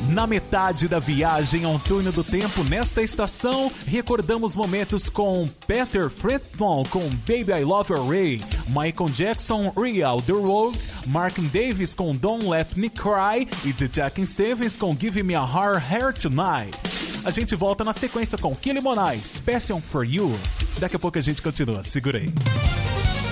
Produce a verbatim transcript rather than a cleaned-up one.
Na metade da viagem a um túnel do tempo nesta estação, recordamos momentos com Peter Frampton com Baby I Love Your Ray, Michael Jackson Real The World, Mark Davis com Don't Let Me Cry e The Jack Stevens com Give Me a Hard Heart Tonight. A gente volta na sequência com Kylie Minogue, Passion For You. Daqui a pouco a gente continua, segura aí.